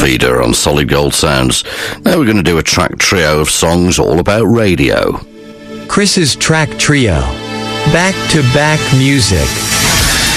Vida on Solid Gold Sounds. Now we're going to do a track trio of songs all about radio. Chris's Track Trio. Back-to-back music.